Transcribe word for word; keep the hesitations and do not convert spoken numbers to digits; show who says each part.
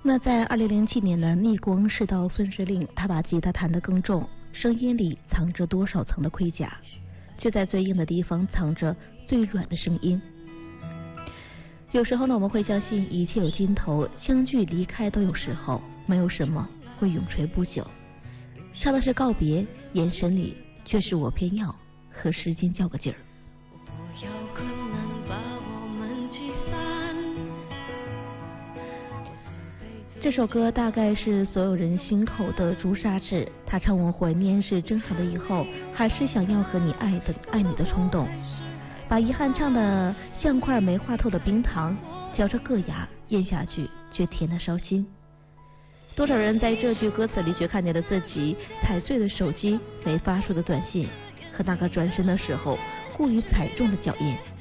Speaker 1: 那在二零零七年的逆光世道分水岭，他把吉他弹得更重，声音里藏着多少层的盔甲，就在最硬的地方藏着最软的声音。有时候呢，我们会相信一切有尽头，相聚离开都有时候，没有什么会永垂不朽。唱的是告别，眼神里却是我偏要和时间较个劲儿。这首歌大概是所有人心口的朱砂痣，他唱我怀念是蒸好了以后，还是想要和你爱的爱你的冲动，把遗憾唱得像块没化透的冰糖，嚼着硌牙，咽下去却甜得烧心。多少人在这句歌词里却看见了自己踩碎的手机没发出的短信，和那个转身的时候故意踩中的脚印。